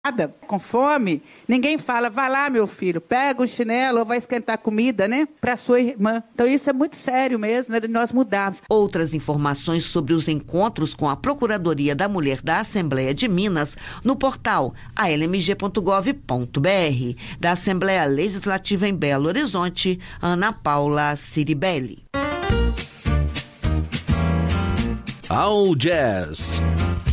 com fome, ninguém fala, vai lá, meu filho, pega o chinelo ou vai esquentar comida, né, para sua irmã. Então isso é muito sério mesmo, né, de nós mudarmos. Outras informações sobre os encontros com a Procuradoria da Mulher da Assembleia de Minas no portal almg.gov.br. Da Assembleia Legislativa em Belo Horizonte, Ana Paula Ciribelli. Ao Jazz.